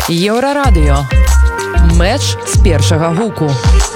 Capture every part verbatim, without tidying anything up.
Еўрарадыё. Мэч з першага гуку.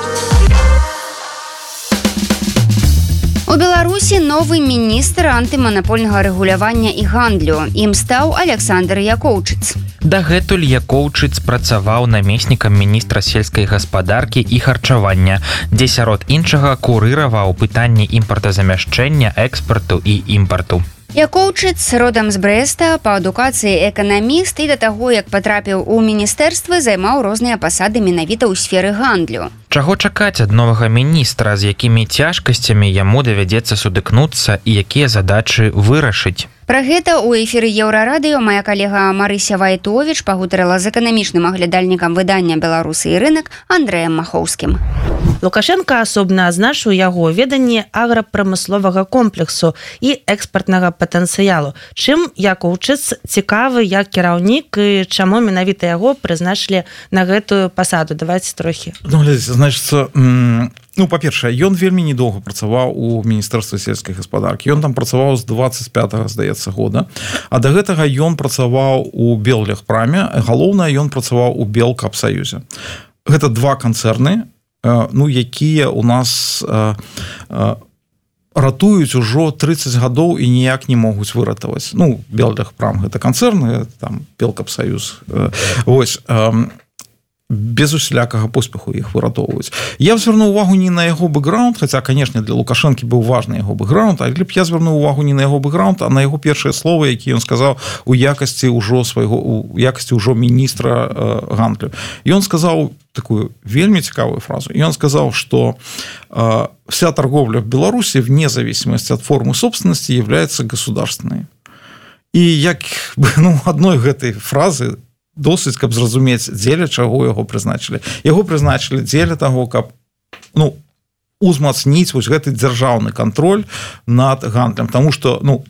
У Беларусі новы міністр антыманапольнага рэгулявання і гандлю. Ім стаў Александр Якоўчыц. Дагэтуль Якоўчыц працаваў намеснікам міністра сельскай гаспадаркі і харчавання, дзе сярод іншага курыраваў пытанні імпартазамяшчэння, экспарту і імпарту. Якоўчыц родам з Брэста, па адукацыі эканаміст і да таго, як патрапіў у міністэрствы, займаў розныя пасады менавіта ў сферы гандлю. Чаго чакаць ад новага міністра, з якімі цяжкасцямі яму давядзецца сутыкнуцца і якія задачы вырашыць? Пра гэта ў эфіры Еўрарадыё мая калега Марыся Вайтовіч пагутарыла з эканамічным аглядальнікам выдання «Беларусы і рынак» Андрэем Махоўскім. Лукашенко асобна адзначыў яго веданне аграпрамысловага комплексу і экспартнага патэнцыялу. Чым Якоўчыц цікавы як кіраўнік і чаму менавіта яго прызначылі на гэтую пасаду? Давайте трохі. Ну, значыцца, ну, па-першае, ён вельмі недоўга працаваў у міністэрстве сельскай гаспадаркі. Ён там працаваў з дваццаць пятага, здаецца, года. А да гэтага ён працаваў у Беллегпраме. Галоўнае, ён працаваў у Белкапсаюзе. Гэта два канцэрны, ну, якія у нас э, э, ратуюць ужо трыццаць гадоў і ніяк не могуць выратаваць. Ну, Беллегпрам гэта канцэрн, там Белкапсаюз. Э, вось, э, без усялякага поспеху іх выратоўваюць. Я звярнуў увагу не на яго бэкграунд, хаця, канешне, для Лукашэнкі быў важны яго бэкграунд, але б я звярнуў увагу не на яго бэкграунд, а на яго першыя словы, які ён сказаў у якасці ўжо свайго у якасці ўжо міністра э, гандлю. І ён сказаў такую вельмі цікавую фразу. Ён сказаў, што э, вся торговля в Беларуси вне зависимости от формы собственности является государственной. І як ну, адной гэтай фразы досыць, каб зразумець, дзеля чаго яго прызначылі. Яго прызначылі дзеля таго, каб ну, узмацніць вось гэты дзяржаўны кантроль над гандлем. Таму што ну,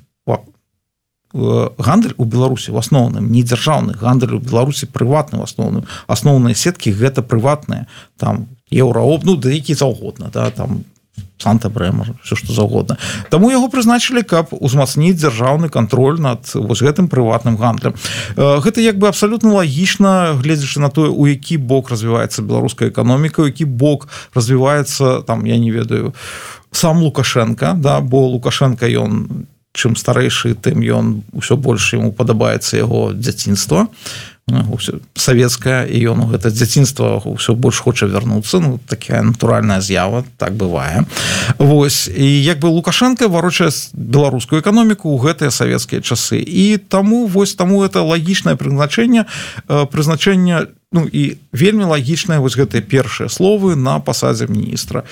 гандаль у Беларусі в асноўным не дзяржаўны, гандаль у Беларусі прыватны в асноўным. Асноўныя сеткі гэта прыватныя, там Еўраоп, ну, да які заўгодна, да, там Санта-Брэмер, все што заўгодна. Таму яго прызначылі, каб узмацніць дзяржаўны кантроль над вось гэтым прыватным гандлем. Гэта як бы абсалютна лагічна, гледзячы на тое, у які бок развіваецца беларуская эканоміка, у які бок развіваецца, там, я не ведаю, сам Лукашенко, да, бо Лукашенко ён чым старэйшы, тым ён усё больш яму падабаецца яго дзяцінства савецкае, і ён у гэта дзяцінства ўсё больш хоча вярнуцца, ну, такая натуральная з'ява, так бывае. Вось, і як бы Лукашенко варочае беларускую эканоміку ў гэтыя савецкія часы, і таму вось таму это лагічнае прызначэнне, прызначэнне, ну, і вельмі лагічнае вось гэтыя першыя словы на пасадзе міністра.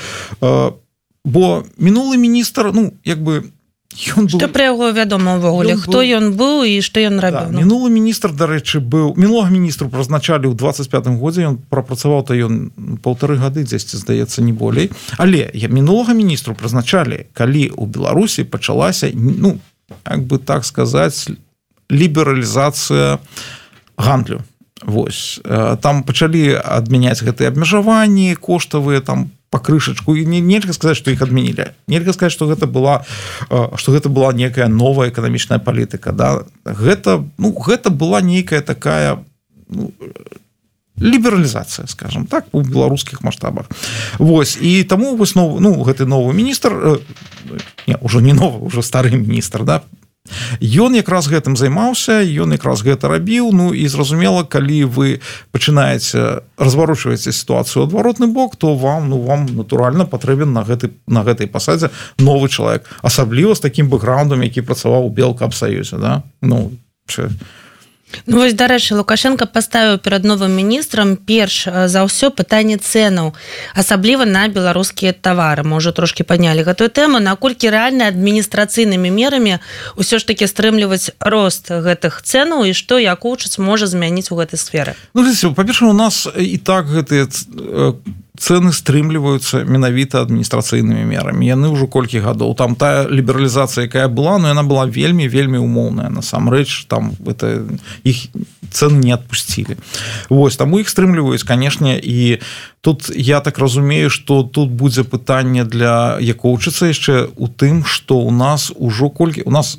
Бо мінулы міністр, ну, як бы Ён што быў... пра яго вядома ўвогуле, хто ён быў і што ён рабіў? Да, мінулы міністр, дарэчы, быў мінулага міністру прызначалі ў дваццаць пятым годзе, ён прапрацаваў то ён паўтары гады дзесьці, здаецца, не болей, але мінулага міністру прызначалі, калі ў Беларусі пачалася, ну, як бы так сказаць, лібералізацыя гандлю. Вось, там пачалі адмяняць гэтыя абмежаванні коштавыя, там пакрышачку, і нельга сказаць, што іх адмянілі. Нельга сказаць, што гэта была, што гэта была некая новая эканамічная палітыка. Да? Гэта, ну, гэта была нейкая такая ну, лібералізацыя, скажем так, у беларускіх маштабах. Вось, і таму вось новы, ну, гэты новы міністр, не, ўжо не новы, ўжо стары міністр, да, Ён якраз гэтым займаўся, ён якраз гэта рабіў, ну і зразумела, калі вы пачынаеце разварочваеце сітуацыю ў адваротны бок, то вам, ну, вам натуральна патрэбен на гэтай, на гэтай пасадзе новы чалавек, асабліва з такім бэкграундам, які працаваў у Белкапсаюзе, да? Ну, чы... Ну, вось, дарэчы, Лукашенко паставіў перад новым міністрам перш за ўсё пытанне цэнаў, асабліва на беларускія тавары. Мы ўжо трошкі паднялі гэтую тэму, наколькі рэальна адміністрацыйнымі мерамі ўсё ж такі стрымліваць рост гэтых цэнаў і што Якоўчыц можа змяніць у гэтай сферы? Ну, па-першае, у нас і так гэтыя цэны стрымліваюцца менавіта адміністрацыйнымі мерамі. Яны ўжо колькі гадоў. Там тая лібералізацыя, якая была, но яна была вельмі, вельмі умоўная. Насамрэч, там это, іх цэны не адпусцілі. Вось, таму іх стрымліваюць, канешне, і тут я так разумею, што тут будзе пытанне для Якоўчыца яшчэ у тым, што у нас ужо колькі... У нас, ну,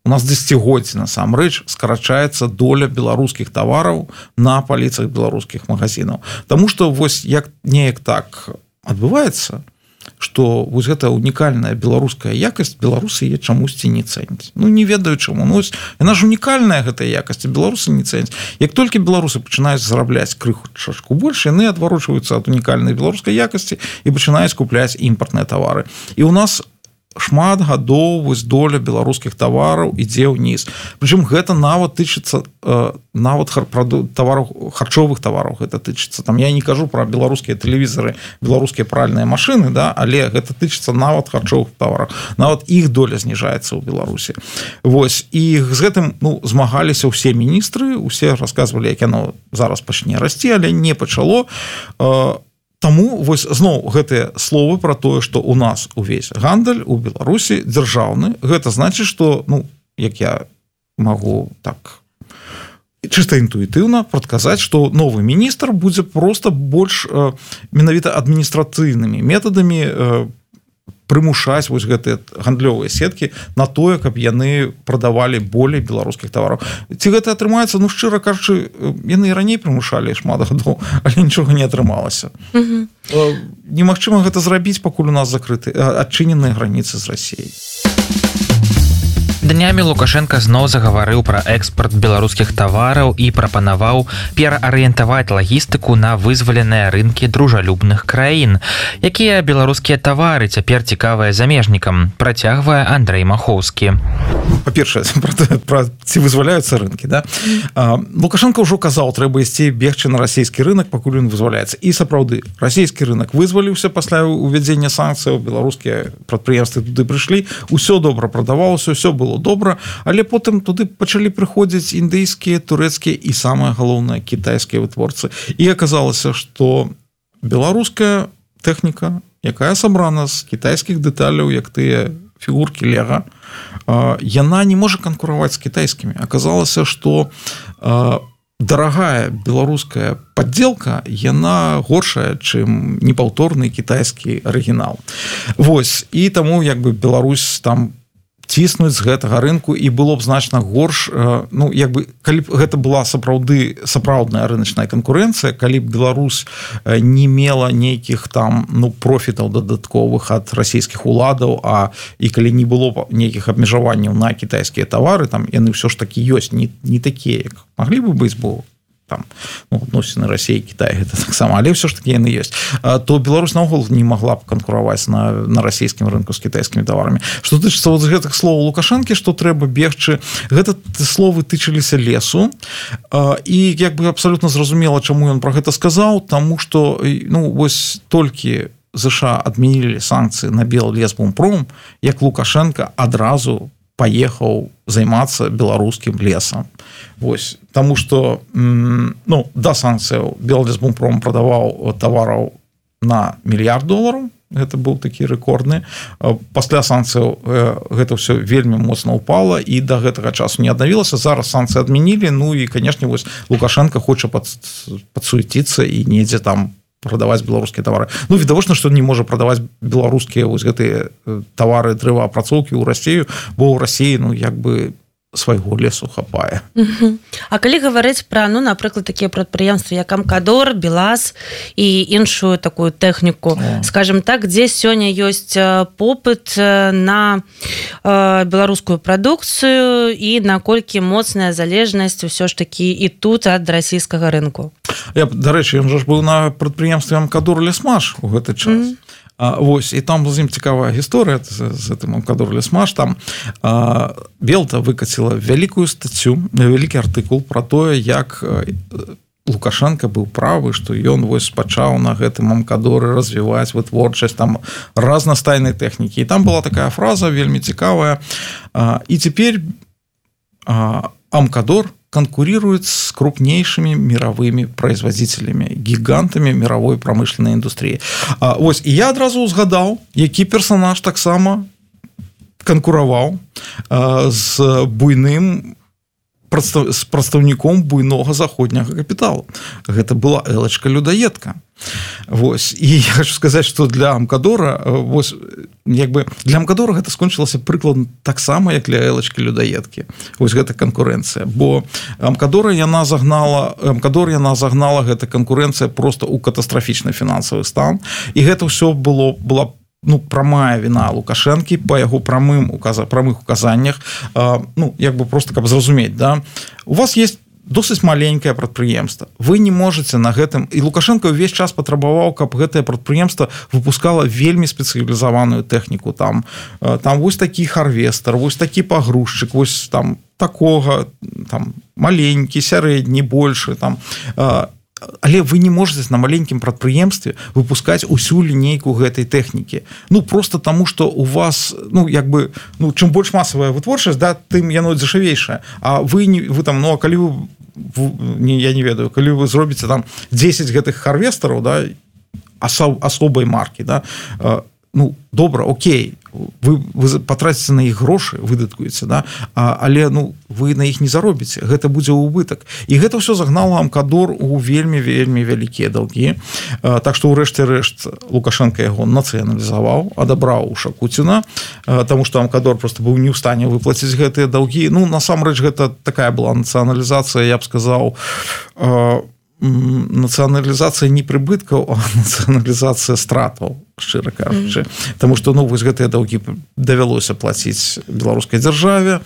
у нас дзесяцігоддзі насамрэч скарачаецца доля беларускіх тавараў на паліцах беларускіх магазинаў. Таму што вось як неяк так адбываецца, што вось гэта унікальная беларуская якасць беларусы яе чамусьці не цэняць. Ну не ведаю чаму. Ну, яна ж унікальная гэтая якасць, беларусы не цэняць. Як толькі беларусы пачынаюць зарабляць крыху чашку больш, яны адварочваюцца ад унікальнай беларускай якасці і пачынаюць купляць імпартныя тавары. І у нас шмат гадоў вось доля беларускіх тавараў ідзе ўніз. Прычым гэта нават тычыцца э, нават хар, тавараў, харчовых тавараў гэта тычыцца. Там я не кажу пра беларускія тэлевізары, беларускія пральныя машыны, да, але гэта тычыцца нават харчовых тавараў. Нават іх доля зніжаецца ў Беларусі. Вось, і з гэтым ну, змагаліся ўсе міністры, усе расказвалі, як яно зараз пачне расці, але не пачало. Э, Таму вось зноў гэтыя словы пра тое, што ў нас увесь гандаль у Беларусі дзяржаўны, гэта значыць, што ну як я магу так чыста інтуітыўна прадказаць, што новы міністр будзе проста больш э, менавіта адміністрацыйнымі метадамі э, прымушаць вось гэтыя гандлёвыя сеткі на тое, каб яны прадавалі болей беларускіх тавараў. Ці гэта атрымаецца? Ну, шчыра кажучы, яны і раней прымушалі шмат гадоў, але нічога не атрымалася. Угу. Немагчыма гэта зрабіць, пакуль у нас закрыты адчыненыя граніцы з Расіяй. Днямі Лукашенко зноў загаварыў пра экспарт беларускіх тавараў і прапанаваў пераарыентаваць лагістыку на вызваленыя рынкі дружалюбных краін. Якія беларускія тавары цяпер цікавыя замежнікам, працягвае Андрэй Махоўскі. Па-першае, пра, пра ці вызваляюцца рынкі, да? А, Лукашенко ўжо казаў, трэба ісці бегчы на расійскі рынок, пакуль ён вызваляецца. І сапраўды, расійскі рынок вызваліўся пасля увядзення санкцыяў, беларускія прадпрыемствы туды прыйшлі, усё добра прадавалася, усё было добра, але потым туды пачалі прыходзіць індыйскія, турэцкія і самае галоўнае кітайскія вытворцы. І аказалася, што беларуская тэхніка, якая сабрана з кітайскіх дэталяў, як тыя фігуркі Лего, яна не можа канкураваць з кітайскімі. Аказалася, што дарагая беларуская падделка, яна горшая, чым непаўторны кітайскі арыгінал. Вось, і таму як бы Беларусь там ціснуць з гэтага рынку, і было б значна горш, ну, як бы, калі б гэта была сапраўды сапраўдная рыначная канкурэнцыя, калі б Беларусь не мела нейкіх там, ну, профітаў дадатковых ад расійскіх уладаў, а і калі не было нейкіх абмежаванняў на кітайскія тавары, там яны ўсё ж такі ёсць, не, не такія, як маглі бы быць, бо там, ну, адносіны Расіі і Кітай, гэта таксама, але ўсё ж такі яны ёсць, то Беларусь наогул не магла б канкураваць на, на расійскім рынку з кітайскімі таварамі. Што тычыцца вот гэтых словаў Лукашэнкі, што трэба бегчы, гэта словы тычыліся лесу, і як бы абсалютна зразумела, чаму ён пра гэта сказаў, таму што, ну, вось толькі ЗША адмянілі санкцыі на Беллесбумпром, як Лукашенко адразу паехаў займацца беларускім лесам. Вось, таму што ну, да санкцыяў Беллесбумпром прадаваў тавараў на мільярд долараў, гэта быў такі рэкордны. Пасля санкцыяў гэта ўсё вельмі моцна ўпала і да гэтага часу не аднавілася. Зараз санкцыі адмянілі, ну і, канешне, вось Лукашенко хоча пад, падсуеціцца і недзе там прадаваць беларускія тавары. Ну, відавочна, што не можа прадаваць беларускія вось гэтыя тавары дрэваапрацоўкі ў Расію, бо ў Расіі, ну, як бы свайго лесу хапае. Uh-huh. А калі гаварыць пра, ну, напрыклад, такія прадпрыемствы, як Амкадор, Белаз і іншую такую тэхніку, oh. скажем так, дзе сёння ёсць попыт на э, беларускую прадукцыю і наколькі моцная залежнасць усё ж такі і тут ад расійскага рынку? Я, дарэчы, ён жа ж быў на прадпрыемстве Амкадор Лесмаш у гэты час. Mm-hmm. А, вось, і там з ім цікавая гісторыя з, з гэтым Амкадор Лесмаш. Там а, Белта выкаціла вялікую стаццю, вялікі артыкул пра тое, як Лукашенко быў правы, што ён вось пачаў на гэтым Амкадоры развіваць вытворчасць там разнастайнай тэхнікі. І там была такая фраза вельмі цікавая. А, і цяпер а, Амкадор конкурирует с крупнейшими мировыми производителями, гигантами мировой промышленной индустрии. А, ось, і я адразу узгадаў, які персонаж таксама конкуруваў а, з буйным прадстав... з прадстаўніком буйнога заходняга капіталу. Гэта была элачка-людаедка. Вось. І я хочу сказаць, што для Амкадора вось, як бы, для Амкадора гэта скончылася прыкладна таксама, як для элачкі-людаедкі. Вось гэта канкурэнцыя. Бо Амкадора яна загнала, Амкадор яна загнала гэта канкурэнцыя проста ў катастрафічны фінансавы стан. І гэта ўсё было, была ну, прамая віна Лукашэнкі па яго прамым указа, прамых указаннях. Ну, як бы просто каб зразумець, да? У вас есть досыць маленькае прадпрыемства. Вы не можете на гэтым... І Лукашенко ўвесь час патрабаваў, каб гэтае прадпрыемства выпускала вельмі спецыялізаваную тэхніку. Там, там вось такі харвестар, вось такі пагрузчык, вось там такога, там маленькі, сярэдні, большы, там... Але вы не можете на маленькім прадпрыемстве выпускаць усю лінейку гэтай тэхнікі. Ну, просто таму, што у вас, ну, як бы, ну, чым больш масавая вытворчасць, да, тым яно дзешавейшае. А вы, не, вы там, ну, а калі вы, не, я не ведаю, калі вы зробіце там дзесяць гэтых харвестараў, да, асоб, асобай маркі, да, ну, добра, окей, вы, вы патраціце на іх грошы, выдаткуеце, да, а, але ну, вы на іх не заробіце, гэта будзе ўбытак. І гэта ўсё загнала Амкадор у вельмі-вельмі вялікія даўгі. А, так што ўрэшце рэшт Лукашенко яго нацыяналізаваў, адабраў у Шакуціна, а, таму што Амкадор просто быў не ў стане выплаціць гэтыя даўгі. Ну, насамрэч, гэта такая была нацыяналізацыя, я б сказаў, а, нацыяналізацыя не прыбыткаў, а нацыяналізацыя стратаў, шчыра кажучы. Mm. Таму што ну, вось гэтыя даўгі давялося плаціць беларускай дзяржаве,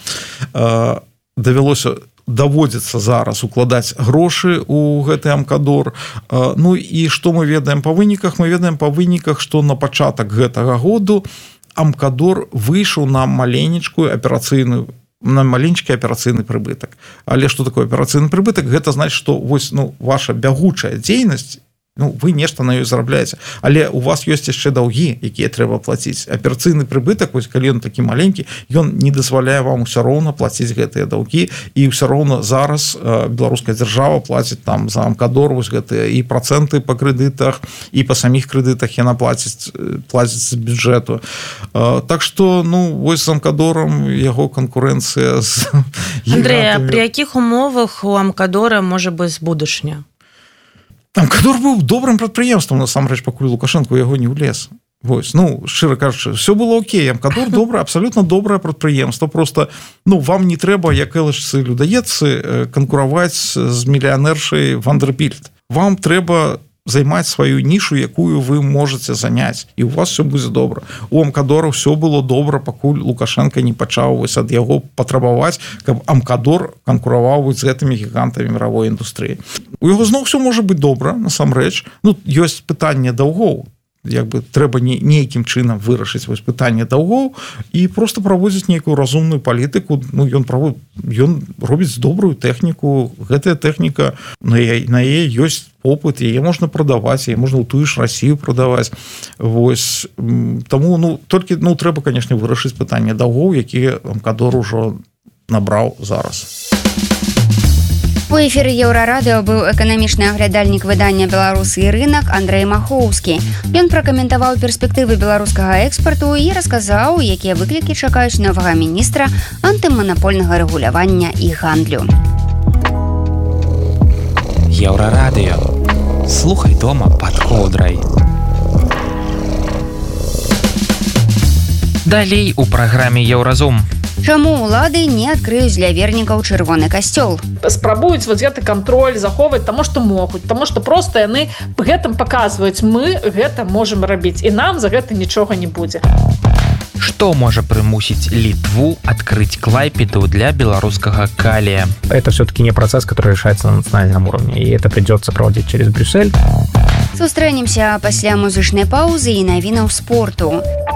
давялося даводзіцца зараз укладаць грошы ў гэты Амкадор. Ну і што мы ведаем па выніках? Мы ведаем па выніках, што на пачатак гэтага году Амкадор выйшаў на маленечкую аперацыйную на маленькі аперацыйны прыбытак. Але што такое аперацыйны прыбытак? Гэта значыць, што вось, ну, ваша бягучая дзейнасць, ну, вы нешта на ёй зарабляеце, але у вас ёсць яшчэ даўгі, якія трэба плаціць. Аперацыйны прыбытак, вось, калі ён такі маленькі, ён не дазваляе вам усё роўна плаціць гэтыя даўгі, і ўсё роўна зараз беларуская дзяржава плаціць там за Амкадор вось гэтыя і працэнты па крэдытах, і па саміх крэдытах яна плаціць, плаціць з бюджэту. Так што, ну, вось з Амкадорам яго канкурэнцыя з Андрэй, а пры якіх умовах у Амкадора можа быць будучыня? Амкадор быў добрым прадпрыемствам, насамрэч, пакуль Лукашенко яго не ўлез. Вось, ну, шчыра кажучы, все было окей. Амкадор добра, абсалютна добрае прадпрыемства. Просто, ну, вам не трэба, як элачцы-людаедцы, канкураваць з мільянершай Вандербільт. Вам трэба займаць сваю нішу, якую вы можете заняць, і у вас все будзе добра. У Амкадора все было добра, пакуль Лукашенко не пачаў вось ад яго патрабаваць, каб Амкадор канкураваў з гэтымі гігантамі мировой індустрыі. У яго зноў все можа быць добра, насамрэч. Ну, ёсць пытанне даўгоў, як бы трэба не, нейкім чынам вырашыць вось пытанне даўгоў і просто праводзіць нейкую разумную палітыку. Ну, ён правод... ён робіць добрую тэхніку, гэтая тэхніка, на яе, на яе ёсць попыт, яе можна прадаваць, яе можна ў тую ж Расію прадаваць. Вось, таму, ну, толькі, ну, трэба, канешне, вырашыць пытанне даўгоў, якія Амкадор ужо набраў зараз. У эфіры Еўрарадыо быў эканамічны аглядальнік выдання «Беларусі і рынак» Андрэй Махоўскі. Ён пракаментаваў перспектывы беларускага экспарту і расказаў, якія выклікі чакаюць новага міністра антыманапольнага рэгулявання і гандлю. Еўрарадыо. Слухай дома пад коўдрай. Далей у праграме «Еўразум». Чаму ўлады не адкрыюць для вернікаў чырвоны касцёл? Спрабуюць вот гэты кантроль захоўваць, таму што могуць, таму што проста яны гэтым паказваюць, мы гэта можам рабіць, і нам за гэта нічога не будзе. Что можа прымусіць Літву открыть Клайпеду для белорусского калия? Это все-таки не процесс, который решается на национальном уровне, и это придется проводить через Брюссель. Сустрэнемся пасля музычнай паузы і навінаў спорту.